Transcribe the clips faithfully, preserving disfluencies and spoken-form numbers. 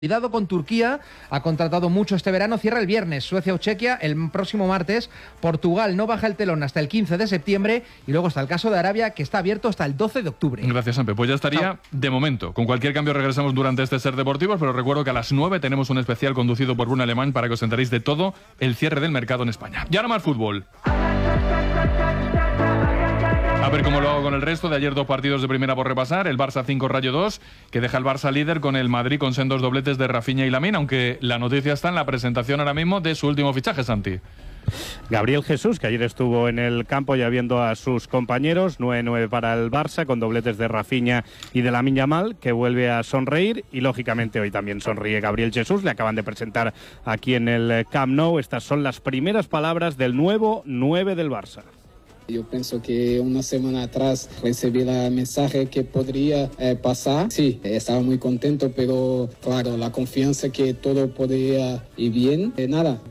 Cuidado con Turquía, ha contratado mucho este verano, cierra el viernes, Suecia o Chequia el próximo martes, Portugal no baja el telón hasta el quince de septiembre y luego está el caso de Arabia que está abierto hasta el doce de octubre. Gracias, Sampe. Pues ya estaría. Chao. De momento. Con cualquier cambio regresamos durante este Ser Deportivos, pero recuerdo que a las nueve tenemos un especial conducido por Bruno Alemán para que os enteréis de todo el cierre del mercado en España. Y ahora más fútbol. A ver cómo lo hago con el resto. De ayer dos partidos de primera por repasar. El Barça cinco, Rayo dos, que deja el Barça líder con el Madrid con sendos dobletes de Rafinha y Lamine, aunque la noticia está en la presentación ahora mismo de su último fichaje, Santi. Gabriel Jesús, que ayer estuvo en el campo ya viendo a sus compañeros, nueve nueve para el Barça, con dobletes de Rafinha y de Lamine Yamal, que vuelve a sonreír, y lógicamente hoy también sonríe Gabriel Jesús, le acaban de presentar aquí en el Camp Nou. Estas son las primeras palabras del nuevo nueve del Barça. Yo pienso que una semana atrás recibí el mensaje que podría eh, pasar. Sí, estaba muy contento, pero claro, la confianza que todo podría ir bien. Eh, nada,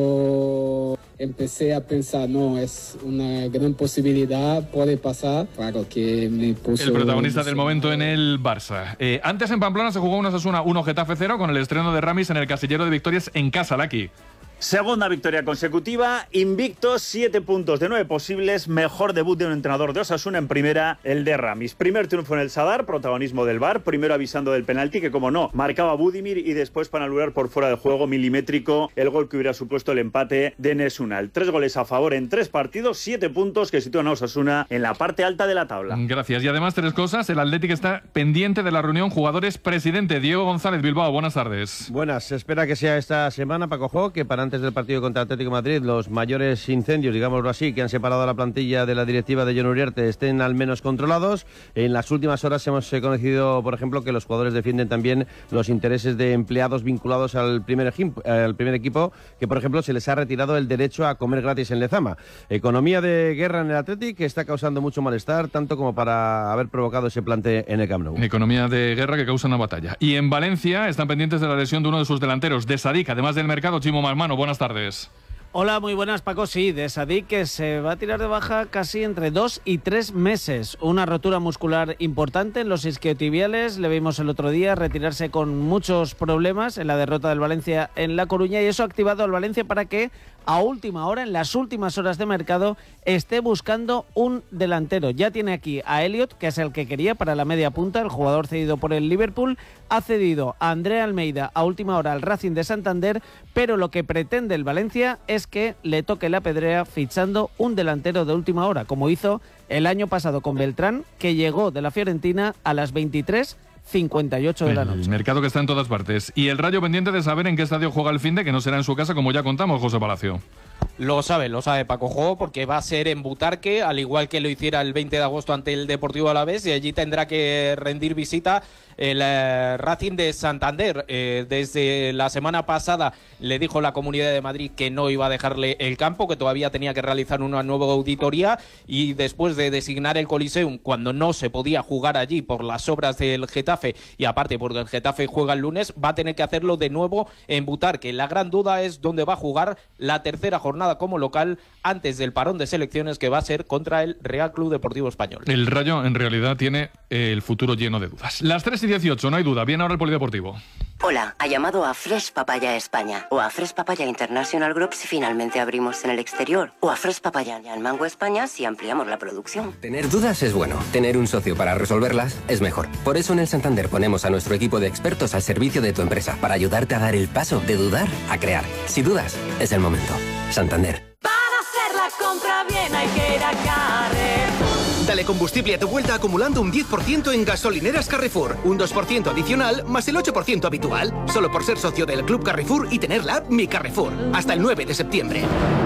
cuando empecé a pensar, no, es una gran posibilidad, puede pasar, claro que me puso... El protagonista del momento en el Barça. Eh, antes en Pamplona se jugó un Osasuna uno Getafe cero con el estreno de Ramis en el casillero de victorias en casa, Laki. Segunda victoria consecutiva, invictos, siete puntos de nueve posibles, mejor debut de un entrenador de Osasuna en primera, el de Ramis. Primer triunfo en el Sadar, protagonismo del V A R, primero avisando del penalti que, como no, marcaba Budimir, y después para anular por fuera de juego milimétrico el gol que hubiera supuesto el empate de Enes Unal. Tres goles a favor en tres partidos, siete puntos que sitúan a Osasuna en la parte alta de la tabla. Gracias. Y además tres cosas, el Athletic está pendiente de la reunión jugadores-presidente. Diego González, Bilbao, buenas tardes. Buenas, se espera que sea esta semana, Paco Jo, que para antes del partido contra Atlético de Madrid, los mayores incendios, digámoslo así, que han separado a la plantilla de la directiva de Jon Uriarte estén al menos controlados. En las últimas horas hemos conocido, por ejemplo, que los jugadores defienden también los intereses de empleados vinculados al primer, al primer equipo, que por ejemplo se les ha retirado el derecho a comer gratis en Lezama. Economía de guerra en el Athletic que está causando mucho malestar, tanto como para haber provocado ese plante en el Camp Nou. Economía de guerra que causa una batalla. Y en Valencia están pendientes de la lesión de uno de sus delanteros, de Sadik, además del mercado. Chimo Malmano, buenas tardes. Hola, muy buenas, Paco. Sí, de Sadik, que se va a tirar de baja casi entre dos y tres meses. Una rotura muscular importante en los isquiotibiales. Le vimos el otro día retirarse con muchos problemas en la derrota del Valencia en La Coruña, y eso ha activado al Valencia para que a última hora, en las últimas horas de mercado, esté buscando un delantero. Ya tiene aquí a Elliot, que es el que quería para la media punta, el jugador cedido por el Liverpool. Ha cedido a André Almeida a última hora al Racing de Santander, pero lo que pretende el Valencia es que le toque la pedrea fichando un delantero de última hora, como hizo el año pasado con Beltrán, que llegó de la Fiorentina a las veintitrés cincuenta y ocho de la noche. El mercado que está en todas partes. Y el Rayo pendiente de saber en qué estadio juega el finde, que no será en su casa, como ya contamos, José Palacio. Lo sabe, lo sabe Paco Jo, porque va a ser en Butarque, al igual que lo hiciera el veinte de agosto ante el Deportivo Alavés, y allí tendrá que rendir visita el eh, Racing de Santander. Eh, desde la semana pasada le dijo la Comunidad de Madrid que no iba a dejarle el campo, que todavía tenía que realizar una nueva auditoría, y después de designar el Coliseum cuando no se podía jugar allí por las obras del Getafe, y aparte porque el Getafe juega el lunes, va a tener que hacerlo de nuevo en Butarque. La gran duda es dónde va a jugar la tercera jornada como local antes del parón de selecciones, que va a ser contra el Real Club Deportivo Español. El Rayo en realidad tiene el futuro lleno de dudas. Las tres y dieciocho, no hay duda. Viene ahora el polideportivo. Hola, ha llamado a Fresh Papaya España o a Fresh Papaya International Group si finalmente abrimos en el exterior, o a Fresh Papaya y al Mango España si ampliamos la producción. Tener dudas es bueno, tener un socio para resolverlas es mejor. Por eso en el Santander ponemos a nuestro equipo de expertos al servicio de tu empresa, para ayudarte a dar el paso de dudar a crear. Si dudas, es el momento. Santander. Para hacer la compra bien hay que ir a Carrefour. Dale combustible a tu vuelta acumulando un diez por ciento en gasolineras Carrefour, un dos por ciento adicional más el ocho por ciento habitual, solo por ser socio del Club Carrefour y tener la app Mi Carrefour. Hasta el nueve de septiembre.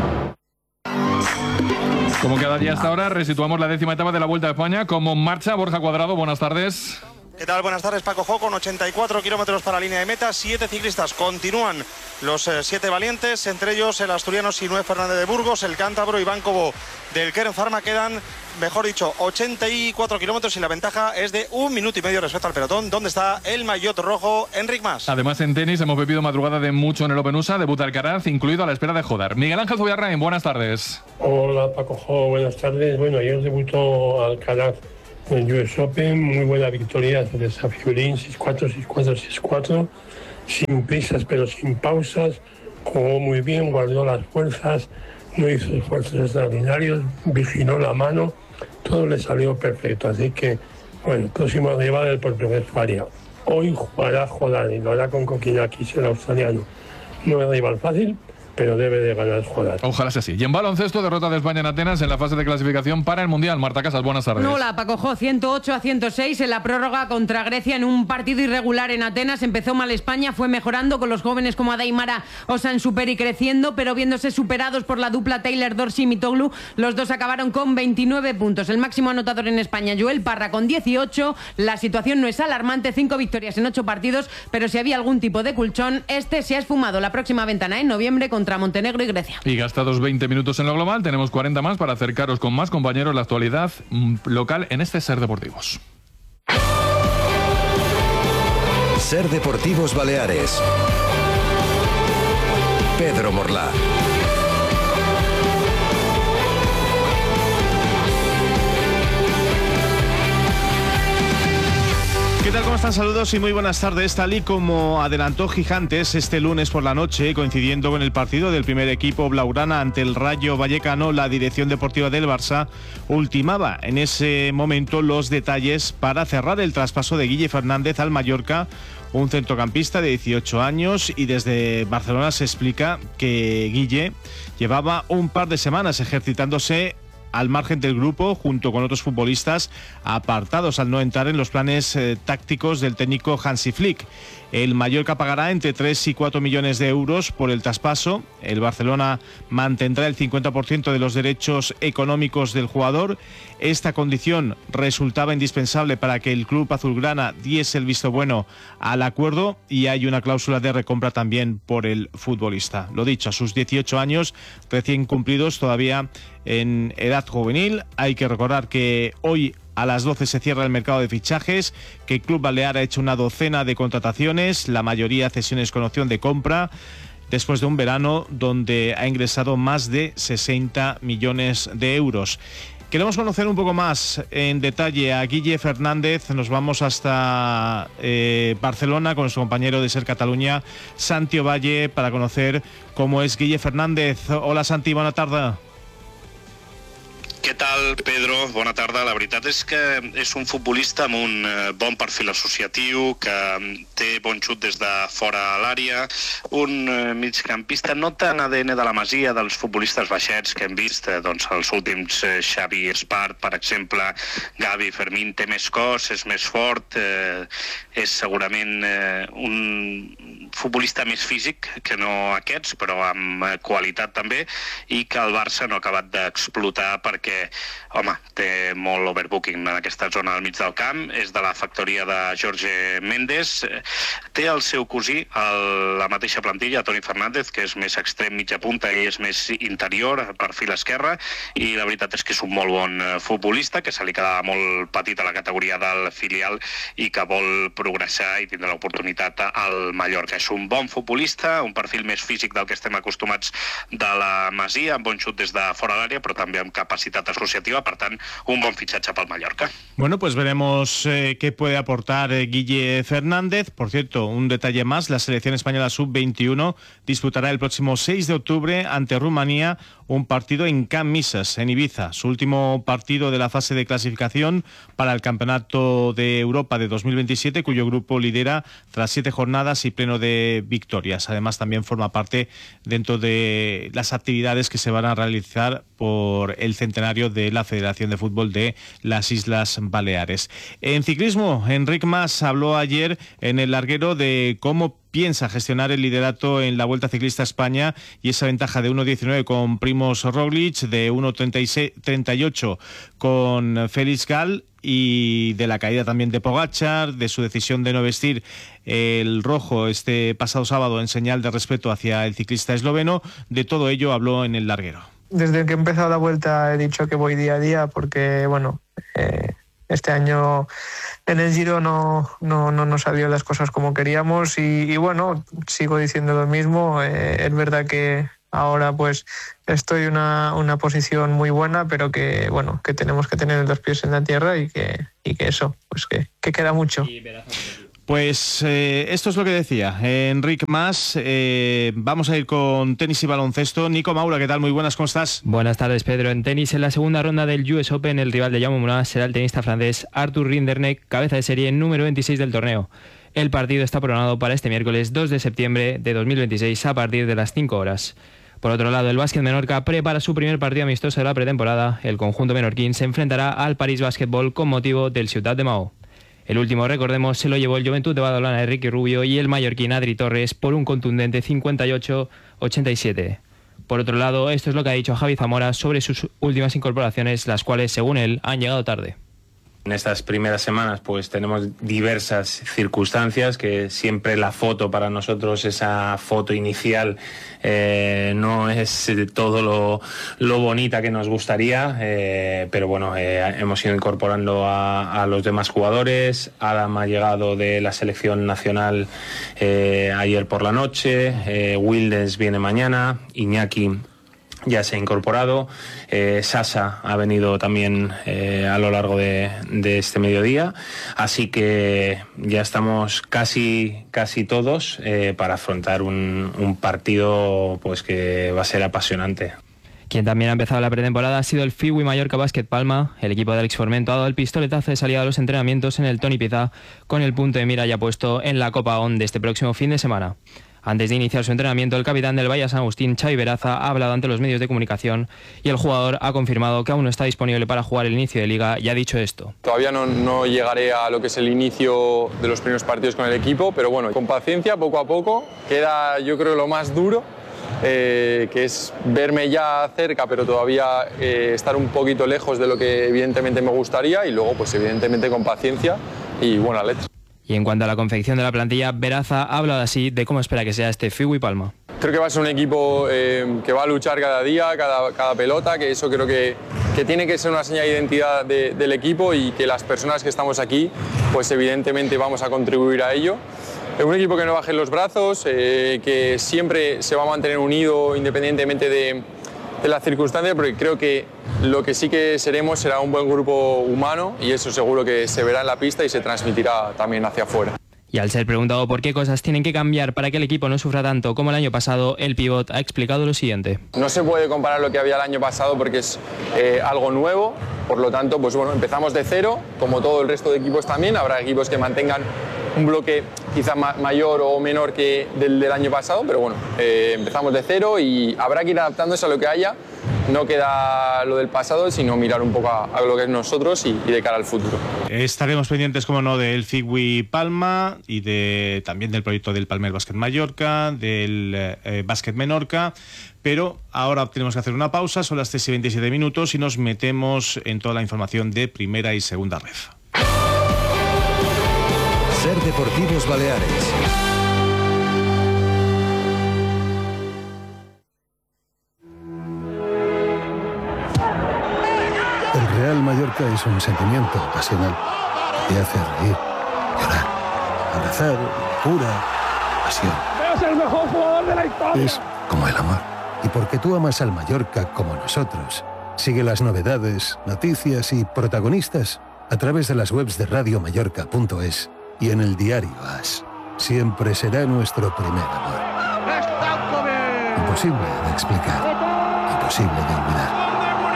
Como cada día hasta ahora, resituamos la décima etapa de la Vuelta a España. Como marcha, Borja Cuadrado, buenas tardes. ¿Qué tal? Buenas tardes, Paco Jo, con ochenta y cuatro kilómetros para la línea de meta, siete ciclistas. Continúan los eh, siete valientes, entre ellos el asturiano Sinué Fernández de Burgos, el cántabro Iván Cobo del Kern Pharma. Quedan, mejor dicho, ochenta y cuatro kilómetros y la ventaja es de un minuto y medio respecto al pelotón. ¿Dónde está el maillot rojo, Enric Mas? Además, en tenis hemos vivido madrugada de mucho en el Open U S A, debuta Alcaraz, incluido a la espera de Jodar. Miguel Ángel Zubiarrain, buenas tardes. Hola, Paco Jo, buenas tardes. Bueno, ayer debutó Alcaraz en el U S Open, muy buena victoria de Safiulín, seis cuatro, seis cuatro, seis cuatro. sin prisas pero sin pausas, jugó muy bien, guardó las fuerzas, no hizo esfuerzos extraordinarios, vigiló la mano, todo le salió perfecto. Así que, bueno, el próximo rival el portugués Faria. Hoy jugará Jordán y lo hará con Kokinakis, el australiano. No es rival fácil, pero debe de ganar Jordán. Ojalá sea así. Y en baloncesto, derrota de España en Atenas en la fase de clasificación para el Mundial. Marta Casas, buenas tardes. Hola, Paco Jo, ciento ocho a ciento seis en la prórroga contra Grecia en un partido irregular en Atenas. Empezó mal España, fue mejorando con los jóvenes como Adaimara Osansuperi creciendo, pero viéndose superados por la dupla Taylor Dorsey y Mitoglu, los dos acabaron con veintinueve puntos. El máximo anotador en España, Joel Parra, con dieciocho. La situación no es alarmante, cinco victorias en ocho partidos, pero si había algún tipo de colchón, este se ha esfumado. La próxima ventana en noviembre contra Montenegro y Grecia. Y gastados veinte minutos en lo global, tenemos cuarenta más para acercaros con más compañeros la actualidad local en este Ser Deportivos. Ser Deportivos Baleares. Pedro Morlá. ¿Qué tal? ¿Cómo están? Saludos y muy buenas tardes. Tal y como adelantó Gigantes este lunes por la noche, coincidiendo con el partido del primer equipo blaugrana ante el Rayo Vallecano, la dirección deportiva del Barça ultimaba en ese momento los detalles para cerrar el traspaso de Guille Fernández al Mallorca, un centrocampista de dieciocho años, y desde Barcelona se explica que Guille llevaba un par de semanas ejercitándose al margen del grupo, junto con otros futbolistas apartados al no entrar en los planes eh, tácticos del técnico Hansi Flick. El Mallorca pagará entre tres y cuatro millones de euros por el traspaso. El Barcelona mantendrá el cincuenta por ciento de los derechos económicos del jugador. Esta condición resultaba indispensable para que el club azulgrana diese el visto bueno al acuerdo, y hay una cláusula de recompra también por el futbolista. Lo dicho, a sus dieciocho años recién cumplidos, todavía en edad juvenil. Hay que recordar que hoy a las doce se cierra el mercado de fichajes, que el club balear ha hecho una docena de contrataciones, la mayoría cesiones con opción de compra, después de un verano donde ha ingresado más de sesenta millones de euros. Queremos conocer un poco más en detalle a Guille Fernández. Nos vamos hasta eh, Barcelona con su compañero de Ser Cataluña, Santi Ovalle, para conocer cómo es Guille Fernández. Hola Santi, bona tarda. Què tal, Pedro? Bona tarda. La veritat és que és un futbolista amb un bon perfil associatiu, que té bon xut des de fora a l'àrea, un migcampista no tan A D N de la Masia, dels futbolistes baixets que hem vist, doncs els últims Xavi Espart, per exemple, Gavi, Fermín, té més cos, és més fort, eh, és segurament eh, un futbolista més físic que no aquests, però amb qualitat també, i que el Barça no ha acabat d'explotar perquè home, té molt overbooking en aquesta zona al mig del camp, és de la factoria de Jorge Méndez, té el seu cosí a la mateixa plantilla, Toni Fernández, que és més extrem mitja punta i és més interior, perfil esquerre, i la veritat és que és un molt bon futbolista, que se li quedava molt petit a la categoria del filial i que vol progressar i tindre l'oportunitat al Mallorca. És un bon futbolista, un perfil més físic del que estem acostumats de la Masia, amb bon xut des de fora d'àrea, però també amb capacitat asociativa, per tant, un bon fitxatge pel Mallorca. Bueno, pues veremos eh, qué puede aportar eh, Guille Fernández. Por cierto, un detalle más, la selección española sub veintiuno disputará el próximo seis de octubre ante Rumanía un partido en Can Misas, en Ibiza, su último partido de la fase de clasificación para el Campeonato de Europa de dos mil veintisiete, cuyo grupo lidera tras siete jornadas y pleno de victorias. Además, también forma parte dentro de las actividades que se van a realizar por el centenario de la Federación de Fútbol de las Islas Baleares. En ciclismo, Enric Mas habló ayer en el larguero de cómo piensa gestionar el liderato en la Vuelta Ciclista a España y esa ventaja de uno diecinueve con Primož Roglič, de uno treinta y ocho con Félix Gall, y de la caída también de Pogačar, de su decisión de no vestir el rojo este pasado sábado en señal de respeto hacia el ciclista esloveno. De todo ello habló en el larguero. Desde que he empezado la Vuelta he dicho que voy día a día porque, bueno, eh, este año en el Giro no, no, no nos salió las cosas como queríamos y, y bueno, sigo diciendo lo mismo. Eh, es verdad que ahora pues estoy en una, una posición muy buena, pero que, bueno, que tenemos que tener los pies en la tierra y que, y que eso, pues que, que queda mucho. Pues eh, esto es lo que decía Enric Mas. Eh, vamos a ir con tenis y baloncesto. Nico Maura, ¿qué tal? Muy buenas, ¿cómo estás? Buenas tardes, Pedro. En tenis, en la segunda ronda del U S Open, el rival de Jaume Munar será el tenista francés Arthur Rinderknecht, cabeza de serie número veintiséis del torneo. El partido está programado para este miércoles dos de septiembre de dos mil veintiséis a partir de las cinco horas. Por otro lado, el Básquet Menorca prepara su primer partido amistoso de la pretemporada. El conjunto menorquín se enfrentará al París Basketball con motivo del Ciutat de Mao. El último, recordemos, se lo llevó el Juventud de Badalona de Ricky Rubio y el mallorquín Adri Torres por un contundente cincuenta y ocho a ochenta y siete. Por otro lado, esto es lo que ha dicho Javi Zamora sobre sus últimas incorporaciones, las cuales, según él, han llegado tarde. En estas primeras semanas pues tenemos diversas circunstancias que siempre la foto para nosotros, esa foto inicial eh, no es todo lo, lo bonita que nos gustaría, eh, pero bueno, eh, hemos ido incorporando a, a los demás jugadores. Adam ha llegado de la selección nacional eh, ayer por la noche, eh, Wildens viene mañana, Iñaki ya se ha incorporado, eh, Sasa ha venido también eh, a lo largo de, de este mediodía, así que ya estamos casi, casi todos eh, para afrontar un, un partido pues que va a ser apasionante. Quien también ha empezado la pretemporada ha sido el Fiwi Mallorca Basket Palma. El equipo de Alex Formento ha dado el pistoletazo de salida a los entrenamientos en el Toni Pizá, con el punto de mira ya puesto en la Copa O N de este próximo fin de semana. Antes de iniciar su entrenamiento, el capitán del Valle San Agustín, Xavi Beraza, ha hablado ante los medios de comunicación y el jugador ha confirmado que aún no está disponible para jugar el inicio de Liga y ha dicho esto. Todavía no, no llegaré a lo que es el inicio de los primeros partidos con el equipo, pero bueno, con paciencia, poco a poco. Queda, yo creo, lo más duro, eh, que es verme ya cerca, pero todavía eh, estar un poquito lejos de lo que evidentemente me gustaría, y luego, pues evidentemente con paciencia y buena letra. Y en cuanto a la confección de la plantilla, Beraza ha hablado así de cómo espera que sea este Fiwi Palma. Creo que va a ser un equipo eh, que va a luchar cada día, cada, cada pelota, que eso creo que, que tiene que ser una señal de identidad de, del equipo, y que las personas que estamos aquí, pues evidentemente vamos a contribuir a ello. Es un equipo que no baje los brazos, eh, que siempre se va a mantener unido independientemente de, de las circunstancias, porque creo que lo que sí que seremos será un buen grupo humano, y eso seguro que se verá en la pista y se transmitirá también hacia afuera. Y al ser preguntado por qué cosas tienen que cambiar para que el equipo no sufra tanto como el año pasado, el pívot ha explicado lo siguiente. No se puede comparar lo que había el año pasado porque es eh, algo nuevo, por lo tanto, pues bueno, empezamos de cero, como todo el resto de equipos también. Habrá equipos que mantengan un bloque quizá ma mayor o menor que del, del año pasado, pero bueno, eh, empezamos de cero y habrá que ir adaptándose a lo que haya. No queda lo del pasado, sino mirar un poco a, a lo que es nosotros y, y de cara al futuro. Estaremos pendientes, como no, del Fiwi Palma y de también del proyecto del Palmer Basket Mallorca, del eh, Basket Menorca, pero ahora tenemos que hacer una pausa, son las tres y veintisiete minutos y nos metemos en toda la información de primera y segunda red. Ser Deportivos Baleares. El Real Mallorca es un sentimiento pasional. Te hace reír, llorar, abrazar, locura, pasión. ¡Es el mejor jugador de la historia! Es como el amor. Y porque tú amas al Mallorca como nosotros, sigue las novedades, noticias y protagonistas a través de las webs de radio mallorca punto es y en el diario As. Siempre será nuestro primer amor. Imposible de explicar, imposible de olvidar.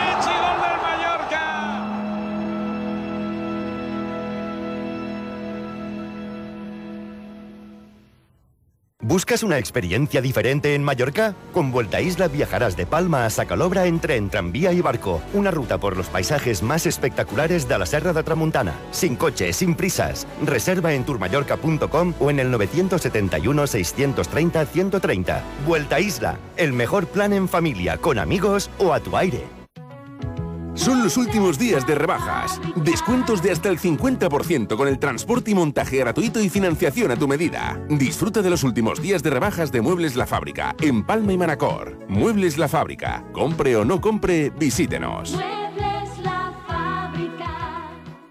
¿Buscas una experiencia diferente en Mallorca? Con Vuelta a Isla viajarás de Palma a Sacalobra en tren, tranvía y barco. Una ruta por los paisajes más espectaculares de la Serra de Tramuntana. Sin coche, sin prisas. Reserva en tourmallorca punto com o en el nueve siete uno, seis tres cero, uno tres cero. Vuelta a Isla, el mejor plan en familia, con amigos o a tu aire. Son los últimos días de rebajas. Descuentos de hasta el cincuenta por ciento con el transporte y montaje gratuito y financiación a tu medida. Disfruta de los últimos días de rebajas de Muebles La Fábrica en Palma y Manacor. Muebles La Fábrica. Compre o no compre, visítenos. Muebles La Fábrica.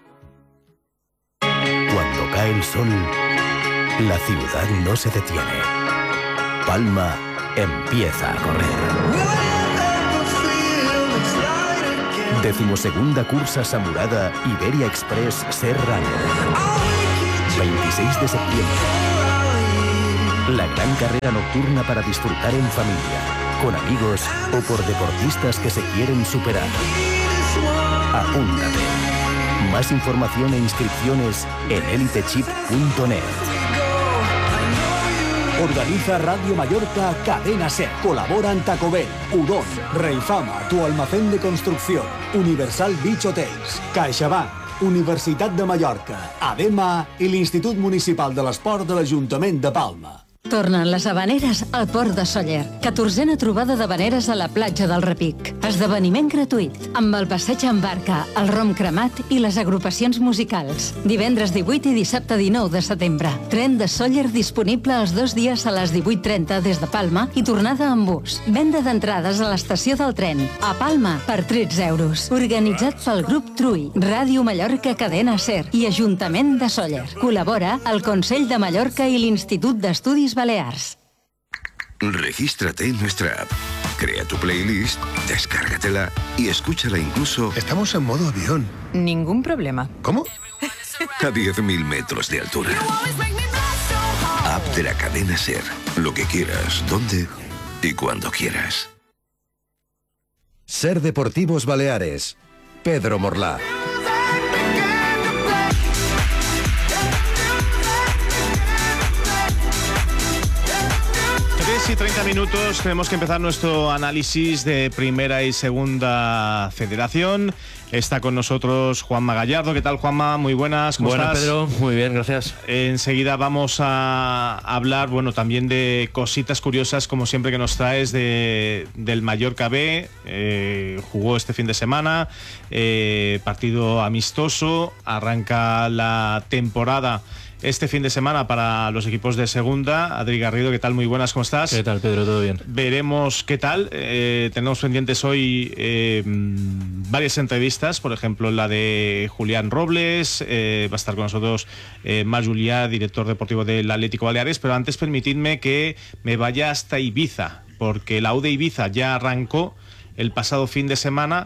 Cuando cae el sol, la ciudad no se detiene. Palma empieza a correr. Decimosegunda cursa Samurada Iberia Express Serrano. veintiséis de septiembre. La gran carrera nocturna para disfrutar en familia, con amigos o por deportistas que se quieren superar. Apúntate. Más información e inscripciones en elitechip punto net. Organiza Radio Mallorca Cadena Ser. Colaboran Taco Bell, Udon, Reifama, Tu Almacén de Construcción, Universal Beach Hotels, CaixaBank, Universitat de Mallorca, ADEMA i l'Institut Municipal de l'Esport de l'Ajuntament de Palma. Tornen les Havaneres al Port de Sóller. catorzena trobada d'Havaneres a la platja del Repic. Esdeveniment gratuït, amb el passeig en barca, el rom cremat i les agrupacions musicals. Divendres divuit i dissabte dinou de setembre. Tren de Sóller disponible els dos dies a les divuit trenta des de Palma i tornada amb bus. Venda d'entrades a l'estació del tren. A Palma, per tretze euros. Organitzat pel grup Trui, Ràdio Mallorca Cadena Ser i Ajuntament de Sóller. Col·labora el Consell de Mallorca i l'Institut d'Estudis Balears. Regístrate en nuestra app. Crea tu playlist, descárgatela y escúchala incluso... Estamos en modo avión. Ningún problema. ¿Cómo? A diez mil metros de altura. App de la cadena Ser. Lo que quieras, donde y cuando quieras. Ser Deportivos Baleares. Pedro Morlá. Y treinta minutos, tenemos que empezar nuestro análisis de Primera y Segunda Federación. Está con nosotros Juanma Gallardo. ¿Qué tal, Juanma? Muy buenas, ¿cómo Buenas, estás? Pedro. Muy bien, gracias. Enseguida vamos a hablar, bueno, también de cositas curiosas, como siempre que nos traes, de, del Mallorca B. Eh, jugó este fin de semana, eh, partido amistoso, arranca la temporada este fin de semana para los equipos de segunda. Adri Garrido, ¿qué tal? Muy buenas, ¿cómo estás? ¿Qué tal, Pedro? ¿Todo bien? Veremos qué tal. Eh, tenemos pendientes hoy eh, varias entrevistas, por ejemplo la de Julián Robles, eh, va a estar con nosotros eh, Mar Juliá, director deportivo del Atlético Baleares, pero antes permitidme que me vaya hasta Ibiza, porque la U de Ibiza ya arrancó el pasado fin de semana.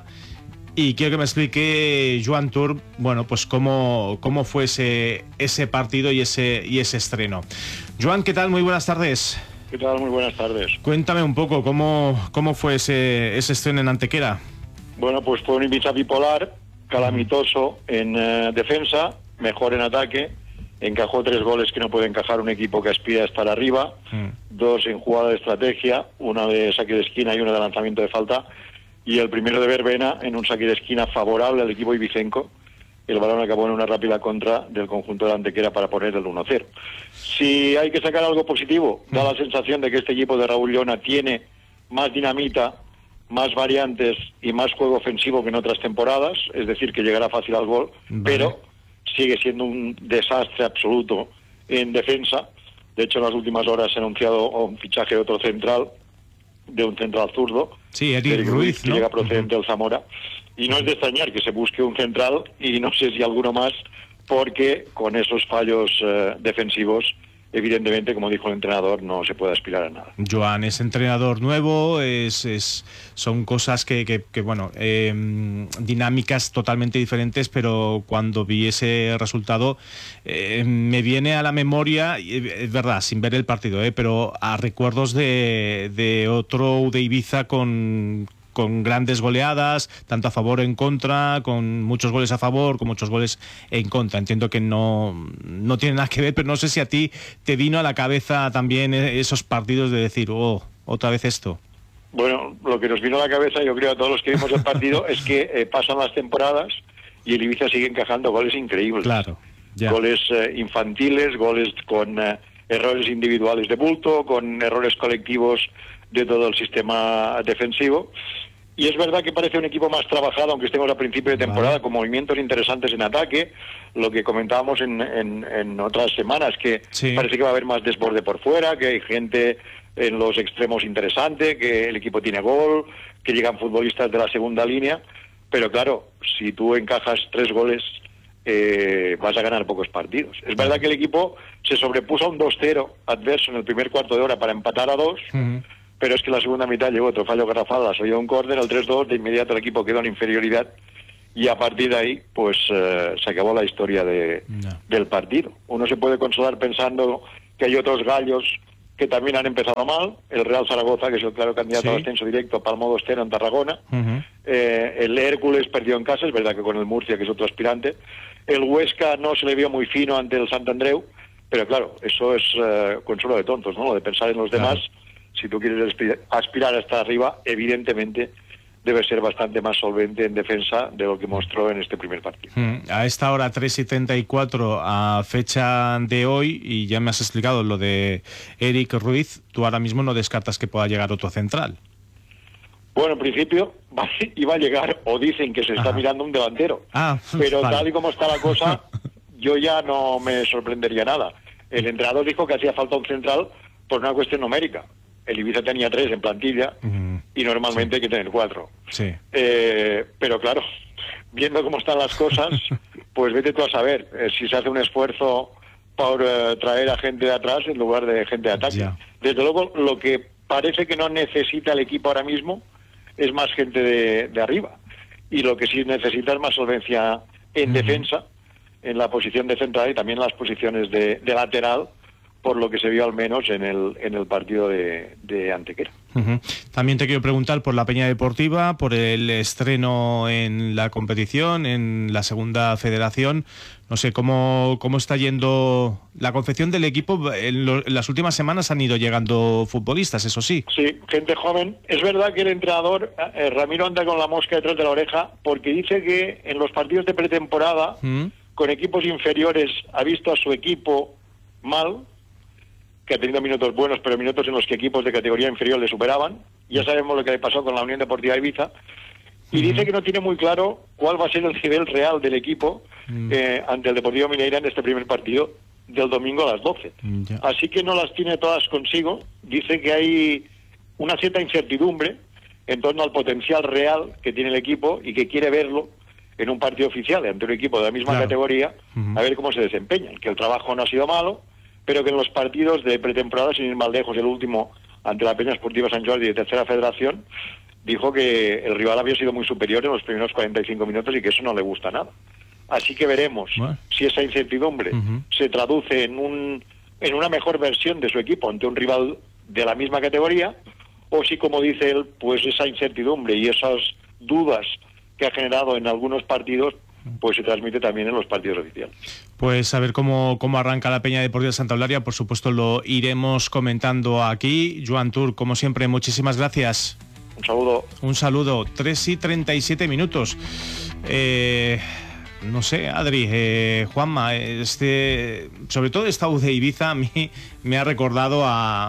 Y quiero que me explique, Joan Tur, bueno, pues cómo, cómo fue ese, ese partido y ese, y ese estreno. Joan, ¿qué tal? Muy buenas tardes. ¿Qué tal? Muy buenas tardes. Cuéntame un poco, ¿cómo, cómo fue ese, ese estreno en Antequera? Bueno, pues fue un Ibiza bipolar, calamitoso en uh, defensa, mejor en ataque. Encajó tres goles que no puede encajar un equipo que aspira a estar arriba. Mm. Dos en jugada de estrategia, una de saque de esquina y una de lanzamiento de falta. Y el primero de Verbena en un saque de esquina favorable al equipo ibicenco. El balón acabó en una rápida contra del conjunto de Antequera para poner el uno cero. Si hay que sacar algo positivo, da la sensación de que este equipo de Raúl Llona tiene más dinamita, más variantes y más juego ofensivo que en otras temporadas, es decir, que llegará fácil al gol, vale. Pero sigue siendo un desastre absoluto en defensa. De hecho, en las últimas horas se ha anunciado un fichaje de otro central, de un central zurdo, sí, Eric Ruiz, Ruiz, que ¿no? llega procedente del Zamora, y no es de extrañar que se busque un central y no sé si alguno más, porque con esos fallos eh, defensivos, evidentemente, como dijo el entrenador, no se puede aspirar a nada. Joan es entrenador nuevo, es, es son cosas que, que, que bueno, eh, dinámicas totalmente diferentes, pero cuando vi ese resultado eh, me viene a la memoria, es verdad, sin ver el partido, eh, pero a recuerdos de, de otro de Ibiza con... con grandes goleadas, tanto a favor o en contra, con muchos goles a favor, con muchos goles en contra. Entiendo que no, no tiene nada que ver, pero no sé si a ti te vino a la cabeza también esos partidos de decir, oh, otra vez esto. Bueno, lo que nos vino a la cabeza, yo creo, a todos los que vimos el partido, es que eh, pasan las temporadas y el Ibiza sigue encajando goles increíbles. Claro, ya. Goles eh, infantiles, goles con eh, errores individuales de bulto, con errores colectivos de todo el sistema defensivo. Y es verdad que parece un equipo más trabajado, aunque estemos a principio de temporada, vale, con movimientos interesantes en ataque, lo que comentábamos en, en, en otras semanas, que sí, parece que va a haber más desborde por fuera, que hay gente en los extremos interesante, que el equipo tiene gol, que llegan futbolistas de la segunda línea, pero claro, si tú encajas tres goles, eh, vas a ganar pocos partidos. Es verdad que el equipo se sobrepuso a un dos cero adverso en el primer cuarto de hora para empatar a dos, uh-huh, pero es que en la segunda mitad llegó otro fallo garrafal, la salida de un córner, el tres dos, de inmediato el equipo quedó en inferioridad y a partir de ahí pues eh, se acabó la historia de, no. del partido. Uno se puede consolar pensando que hay otros gallos que también han empezado mal, el Real Zaragoza, que es el claro candidato sí. al ascenso directo, palmó dos cero en Tarragona, Uh-huh. eh, el Hércules perdió en casa, es verdad que con el Murcia, que es otro aspirante, el Huesca no se le vio muy fino ante el Sant Andreu, pero claro, eso es eh, consuelo de tontos, ¿no? Lo de pensar en los Claro. demás. Si tú quieres aspir- aspirar a estar arriba, evidentemente debe ser bastante más solvente en defensa de lo que mostró en este primer partido. Mm, A esta hora, tres y treinta y cuatro, a fecha de hoy, y ya me has explicado lo de Eric Ruiz, tú ahora mismo no descartas que pueda llegar otro central. Bueno, en principio va- iba a llegar, o dicen que se está Ajá. mirando un delantero, Ah, pero vale. tal y como está la cosa, yo ya no me sorprendería nada. El entrenador dijo que hacía falta un central por una cuestión numérica. El Ibiza tenía tres en plantilla y normalmente hay que tener cuatro. Sí. Eh, pero claro, viendo cómo están las cosas, pues vete tú a saber eh, si se hace un esfuerzo por eh, traer a gente de atrás en lugar de gente de ataque. Ya. Desde luego, lo que parece que no necesita el equipo ahora mismo es más gente de, de arriba. Y lo que sí necesita es más solvencia en defensa, en la posición de central y también en las posiciones de, de lateral, por lo que se vio al menos en el, en el partido de, de Antequera. Ujú. También te quiero preguntar por la Peña Deportiva, por el estreno en la competición, en la segunda federación. No sé, ¿cómo, cómo está yendo la confección del equipo? En, lo- en las últimas semanas han ido llegando futbolistas, eso sí. Sí, gente joven. Es verdad que el entrenador, eh, Ramiro, anda con la mosca detrás de la oreja porque dice que en los partidos de pretemporada, Mm. con equipos inferiores, ha visto a su equipo mal, que ha tenido minutos buenos, pero minutos en los que equipos de categoría inferior le superaban. Ya sabemos lo que le pasó con la Unión Deportiva Ibiza. Y dice que no tiene muy claro cuál va a ser el nivel real del equipo eh, ante el Deportivo Mineira en este primer partido del domingo a las doce. Ya. Así que no las tiene todas consigo. Dice que hay una cierta incertidumbre en torno al potencial real que tiene el equipo y que quiere verlo en un partido oficial ante un equipo de la misma Claro. categoría, Ujú. a ver cómo se desempeñan. Que el trabajo no ha sido malo, pero que en los partidos de pretemporada, sin ir más lejos, el último ante la Peña Esportiva Sant Jordi de Tercera Federación, dijo que el rival había sido muy superior en los primeros cuarenta y cinco minutos y que eso no le gusta nada. Así que veremos Bueno. si esa incertidumbre Ujú. se traduce en un en una mejor versión de su equipo ante un rival de la misma categoría, o si, como dice él, pues esa incertidumbre y esas dudas que ha generado en algunos partidos, pues se transmite también en los partidos oficiales. Pues a ver cómo, cómo arranca la Peña Deportiva de Santa Eulalia, por supuesto lo iremos comentando aquí. Joan Tur, como siempre, muchísimas gracias. Un saludo. Un saludo. tres y treinta y siete minutos. Eh, no sé, Adri, eh, Juanma, este, sobre todo esta U de Ibiza a mí me ha recordado a,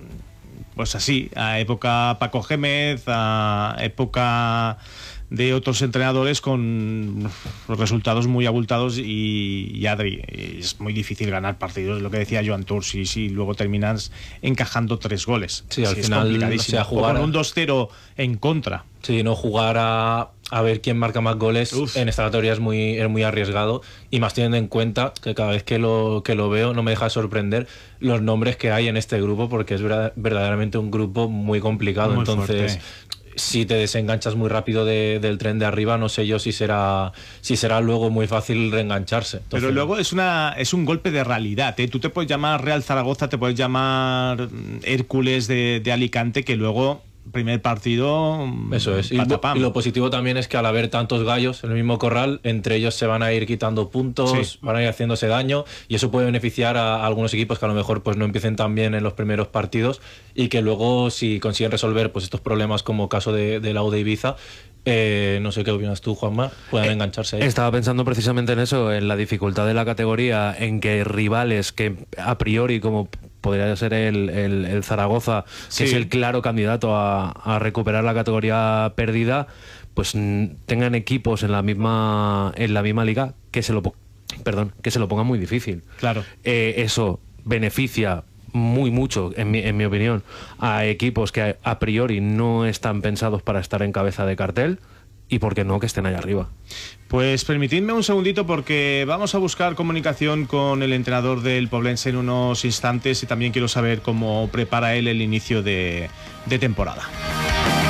pues así, a época Paco Gémez, a época de otros entrenadores con resultados muy abultados y, y Adri, es muy difícil ganar partidos, lo que decía Joan Tur, si, si luego terminas encajando tres goles. Sí, al es final, complicadísimo. o sea, jugar O con a- un dos cero en contra. Sí, no jugar a, a ver quién marca más goles en esta categoría es muy, es muy arriesgado, y más teniendo en cuenta que cada vez que lo, que lo veo no me deja de sorprender los nombres que hay en este grupo, porque es verdad- verdaderamente un grupo muy complicado. Muy Entonces, fuerte. si te desenganchas muy rápido de- del tren de arriba, no sé yo si será, si será luego muy fácil reengancharse. Entonces, Pero luego es una es un golpe de realidad, ¿eh? Tú te puedes llamar Real Zaragoza, te puedes llamar mm, Hércules de, de Alicante, que luego, primer partido, mm, Eso es. Y lo, patapam. y lo positivo también es que al haber tantos gallos en el mismo corral, entre ellos se van a ir quitando puntos, Sí. van a ir haciéndose daño, y eso puede beneficiar a, a algunos equipos que a lo mejor pues no empiecen tan bien en los primeros partidos, y que luego, si consiguen resolver pues estos problemas, como caso de, de la U de Ibiza, eh, no sé qué opinas tú, Juanma, puedan Eh, engancharse ahí. Estaba pensando precisamente en eso, en la dificultad de la categoría, en que rivales que a priori, como podría ser el, el- el Zaragoza, Sí. que es el claro candidato a, a recuperar la categoría perdida, pues mm, tengan equipos en la misma en la misma liga que se lo po- perdón que se lo pongan muy difícil. Claro. Eh, eso beneficia muy mucho, en mi, en mi opinión, a equipos que a, a priori no están pensados para estar en cabeza de cartel, y por qué no que estén allá arriba. Pues permitidme un segundito, porque vamos a buscar comunicación con el entrenador del Poblense en unos instantes, y también quiero saber cómo prepara él el inicio de, de temporada.